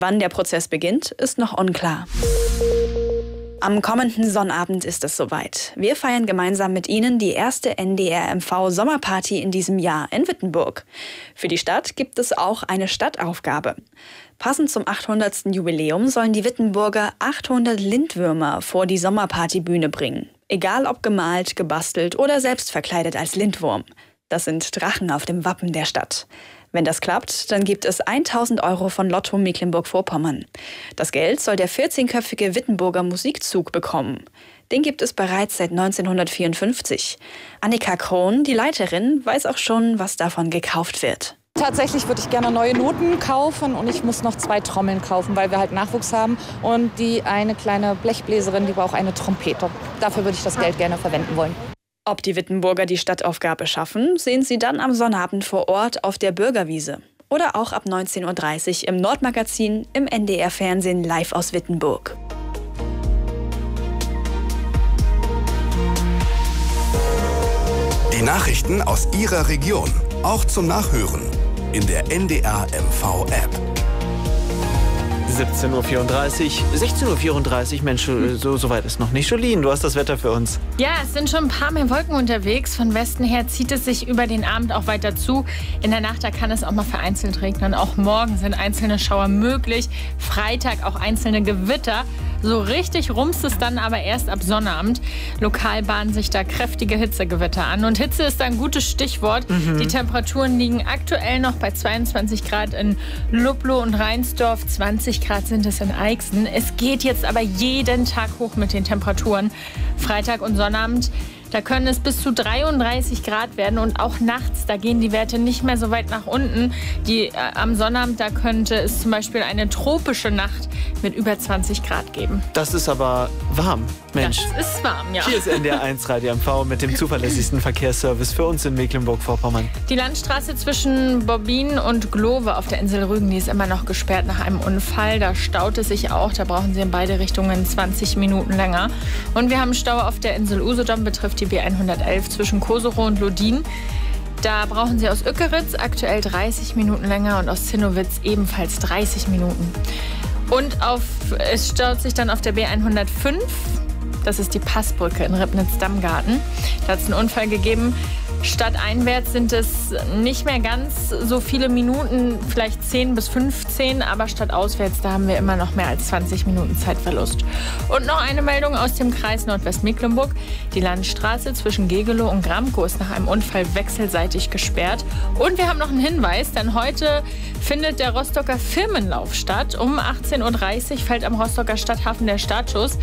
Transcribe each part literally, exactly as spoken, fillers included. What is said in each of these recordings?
Wann der Prozess beginnt, ist noch unklar. Am kommenden Sonnabend ist es soweit. Wir feiern gemeinsam mit Ihnen die erste N D R M V-Sommerparty in diesem Jahr in Wittenburg. Für die Stadt gibt es auch eine Stadtaufgabe. Passend zum achthundertsten Jubiläum sollen die Wittenburger achthundert Lindwürmer vor die Sommerpartybühne bringen. Egal ob gemalt, gebastelt oder selbst verkleidet als Lindwurm. Das sind Drachen auf dem Wappen der Stadt. Wenn das klappt, dann gibt es tausend Euro von Lotto Mecklenburg-Vorpommern. Das Geld soll der vierzehnköpfige Wittenburger Musikzug bekommen. Den gibt es bereits seit neunzehnhundertvierundfünfzig. Annika Krohn, die Leiterin, weiß auch schon, was davon gekauft wird. Tatsächlich würde ich gerne neue Noten kaufen und ich muss noch zwei Trommeln kaufen, weil wir halt Nachwuchs haben. Und die eine kleine Blechbläserin, die braucht eine Trompete. Dafür würde ich das Geld gerne verwenden wollen. Ob die Wittenburger die Stadtaufgabe schaffen, sehen Sie dann am Sonnabend vor Ort auf der Bürgerwiese. Oder auch ab neunzehn Uhr dreißig im Nordmagazin im N D R-Fernsehen live aus Wittenburg. Die Nachrichten aus Ihrer Region, auch zum Nachhören in der N D R M V-App. siebzehn Uhr vierunddreißig, sechzehn Uhr vierunddreißig, Mensch, so, so weit ist noch nicht. Jolien, du hast das Wetter für uns. Ja, es sind schon ein paar mehr Wolken unterwegs. Von Westen her zieht es sich über den Abend auch weiter zu. In der Nacht, da kann es auch mal vereinzelt regnen. Auch morgen sind einzelne Schauer möglich. Freitag auch einzelne Gewitter. So richtig rumst es dann aber erst ab Sonnabend. Lokal bahnen sich da kräftige Hitzegewitter an. Und Hitze ist ein gutes Stichwort. Mhm. Die Temperaturen liegen aktuell noch bei zweiundzwanzig Grad in Luplow und Reinsdorf. zwanzig Grad sind es in Eichsen. Es geht jetzt aber jeden Tag hoch mit den Temperaturen. Freitag und Sonnabend, da können es bis zu dreiunddreißig Grad werden und auch nachts, da gehen die Werte nicht mehr so weit nach unten. Die, äh, am Sonnabend, da könnte es zum Beispiel eine tropische Nacht mit über zwanzig Grad geben. Das ist aber warm, Mensch. Das ist warm, ja. Hier ist N D R eins Radio M V mit dem zuverlässigsten Verkehrsservice für uns in Mecklenburg-Vorpommern. Die Landstraße zwischen Bobbin und Glove auf der Insel Rügen, die ist immer noch gesperrt nach einem Unfall. Da staut es sich auch, da brauchen Sie in beide Richtungen zwanzig Minuten länger. Und wir haben Stau auf der Insel Usedom, betrifft die B hundertelf zwischen Koserow und Lodin. Da brauchen Sie aus Ückeritz aktuell dreißig Minuten länger und aus Zinnowitz ebenfalls dreißig Minuten. Und auf, es staut sich dann auf der B hundertfünf, das ist die Passbrücke in Ribnitz-Dammgarten. Da hat es einen Unfall gegeben. Stadteinwärts sind es nicht mehr ganz so viele Minuten, vielleicht zehn bis fünfzehn, aber stadtauswärts, da haben wir immer noch mehr als zwanzig Minuten Zeitverlust. Und noch eine Meldung aus dem Kreis Nordwestmecklenburg. Die Landstraße zwischen Gegelow und Gramkow ist nach einem Unfall wechselseitig gesperrt. Und wir haben noch einen Hinweis, denn heute findet der Rostocker Firmenlauf statt. Um achtzehn Uhr dreißig fällt am Rostocker Stadthafen der Startschuss.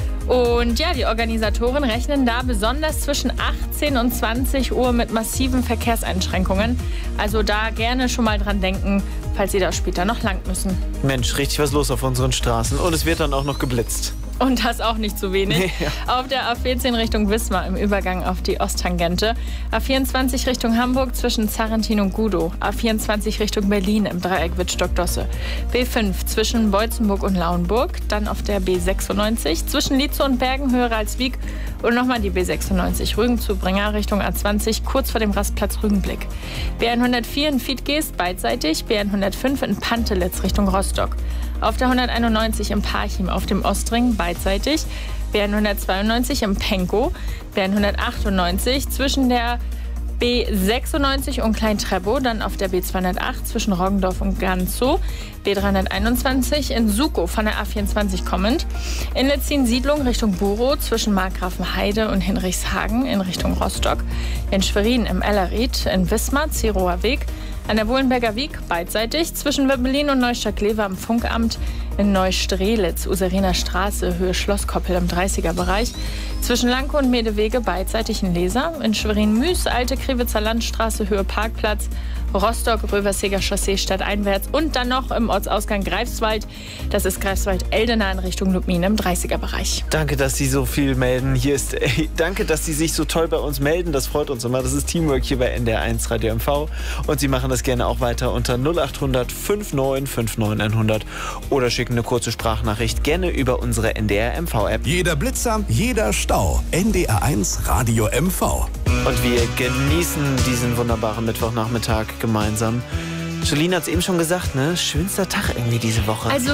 Und ja, die Organisatoren rechnen da besonders zwischen achtzehn und zwanzig Uhr mit massiven Verkehrseinschränkungen. Also da gerne schon mal dran denken, falls Sie da später noch lang müssen. Mensch, richtig was los auf unseren Straßen. Und es wird dann auch noch geblitzt. Und das auch nicht zu wenig. Ja. Auf der A vierzehn Richtung Wismar im Übergang auf die Osttangente. A vierundzwanzig Richtung Hamburg zwischen Zarrentin und Gudow. A vierundzwanzig Richtung Berlin im Dreieck Wittstock-Dosse. B fünf zwischen Beutzenburg und Lauenburg. Dann auf der B sechsundneunzig zwischen Lietzow und Bergen, Höhere-Alswiek. Und nochmal die B sechsundneunzig Rügen-Zubringer Richtung A zwanzig, kurz vor dem Rastplatz Rügenblick. B hundertvier in Fiedgeest beidseitig. B hundertfünf in Pantelitz Richtung Rostock. Auf der hunderteinundneunzig im Parchim auf dem Ostring beidseitig. B hundertzweiundneunzig im Penkow. B hundertachtundneunzig zwischen der B sechsundneunzig und Klein-Treppow, dann auf der B zweihundertacht zwischen Roggendorf und Ganzow, B dreihunderteinundzwanzig in Sukow von der A vierundzwanzig kommend, in Letzin-Siedlung Richtung Burow zwischen Markgrafenheide und Hinrichshagen in Richtung Rostock, in Schwerin im Ellerried, in Wismar, Zerower Weg, an der Wohlenberger Wiek beidseitig zwischen Wöbbelin und Neustadt-Glewe am Funkamt, in Neustrelitz, Useriner Straße, Höhe Schlosskoppel im dreißiger Bereich, zwischen Lankow und Medewege beidseitig in Leser, in Schwerin-Müs, Alte Krewitzer Landstraße, Höhe Parkplatz, Rostock, Röverseger Chaussee stadteinwärts und dann noch im Ortsausgang Greifswald. Das ist Greifswald-Eldena in Richtung Lubmin im dreißiger Bereich. Danke, dass Sie so viel melden. Hier ist, äh, danke, dass Sie sich so toll bei uns melden. Das freut uns immer. Das ist Teamwork hier bei N D R eins Radio M V. Und Sie machen das gerne auch weiter unter null acht hundert neunundfünfzig neunundfünfzig hundert oder schicken eine kurze Sprachnachricht gerne über unsere N D R M V-App. Jeder Blitzer, jeder Stau. N D R eins Radio M V. Und wir genießen diesen wunderbaren Mittwochnachmittag gemeinsam. Jolene hat es eben schon gesagt, ne? Schönster Tag irgendwie diese Woche. Also